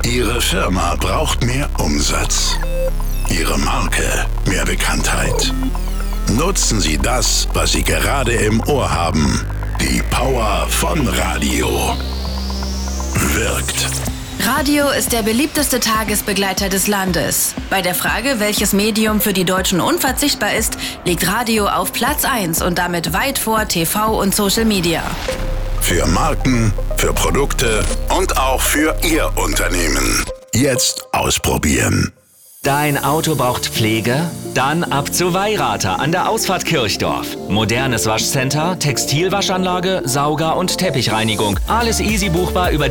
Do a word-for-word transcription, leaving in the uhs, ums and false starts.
Ihre Firma braucht mehr Umsatz. Ihre Marke mehr Bekanntheit. Nutzen Sie das, was Sie gerade im Ohr haben. Die Power von Radio. Wirkt. Radio ist der beliebteste Tagesbegleiter des Landes. Bei der Frage, welches Medium für die Deutschen unverzichtbar ist, liegt Radio auf Platz eins und damit weit vor T V und Social Media. Für Marken, für Produkte und auch für Ihr Unternehmen. Jetzt ausprobieren. Dein Auto braucht Pflege? Dann ab zu Weirater an der Ausfahrt Kirchdorf. Modernes Waschcenter, Textilwaschanlage, Sauger- und Teppichreinigung. Alles easy buchbar über